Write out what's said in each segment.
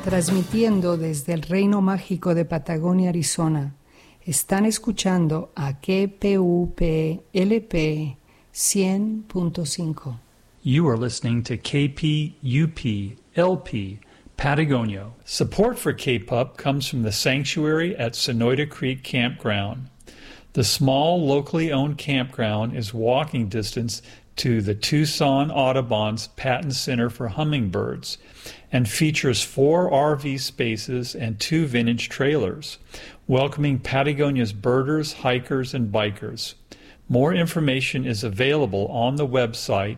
Transmitiendo desde el Reino Mágico de Patagonia, Arizona. Están escuchando a KPUP LP 100.5. You are listening to KPUP LP Patagonia. Support for KPUP comes from the sanctuary at Sonoyta Creek Campground. The small, locally owned campground is walking distance to the Tucson Audubon's Patton Center for Hummingbirds and features 4 RV spaces and 2 vintage trailers, welcoming Patagonia's birders, hikers, and bikers. More information is available on the website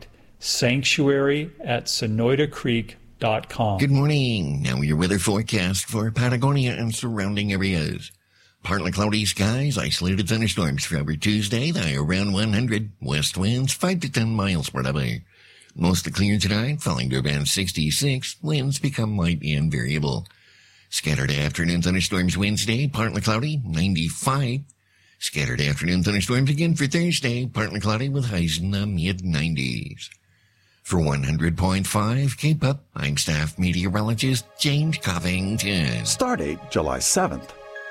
sanctuary@sonoytacreek.com. Good morning. Now your weather forecast for Patagonia and surrounding areas. Partly cloudy skies, isolated thunderstorms for over Tuesday, the high around 100. West winds 5 to 10 miles per hour. Mostly clear tonight, falling to around 66. Winds become light and variable. Scattered afternoon thunderstorms Wednesday, partly cloudy, 95. Scattered afternoon thunderstorms again for Thursday, partly cloudy with highs in the mid-90s. For 100.5 KPUP, I'm staff meteorologist James Covington. Stardate July 7th.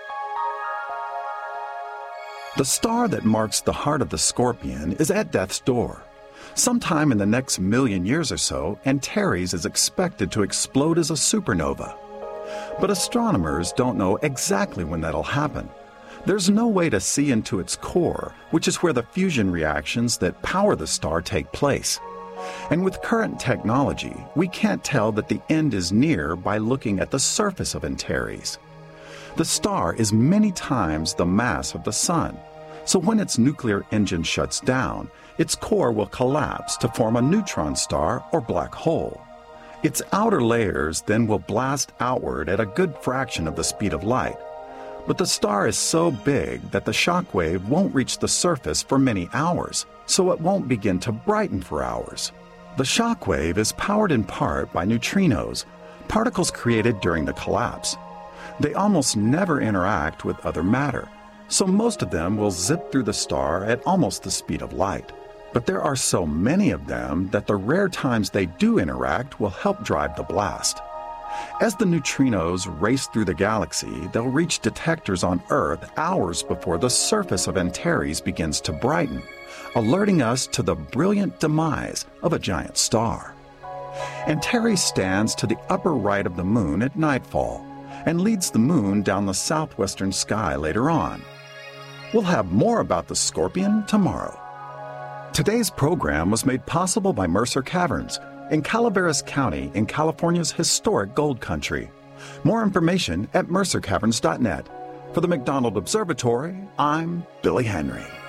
The star that marks the heart of the Scorpion is at death's door. Sometime in the next million years or so, Antares is expected to explode as a supernova. But astronomers don't know exactly when that'll happen. There's no way to see into its core, which is where the fusion reactions that power the star take place. And with current technology, we can't tell that the end is near by looking at the surface of Antares. The star is many times the mass of the Sun, so when its nuclear engine shuts down, its core will collapse to form a neutron star or black hole. Its outer layers then will blast outward at a good fraction of the speed of light. But the star is so big that the shock wave won't reach the surface for many hours, so it won't begin to brighten for hours. The shock wave is powered in part by neutrinos, particles created during the collapse. They almost never interact with other matter, so most of them will zip through the star at almost the speed of light. But there are so many of them that the rare times they do interact will help drive the blast. As the neutrinos race through the galaxy, they'll reach detectors on Earth hours before the surface of Antares begins to brighten, alerting us to the brilliant demise of a giant star. Antares stands to the upper right of the moon at nightfall and leads the moon down the southwestern sky later on. We'll have more about the Scorpion tomorrow. Today's program was made possible by Mercer Caverns in Calaveras County in California's historic gold country. More information at mercercaverns.net. For the McDonald Observatory, I'm Billy Henry.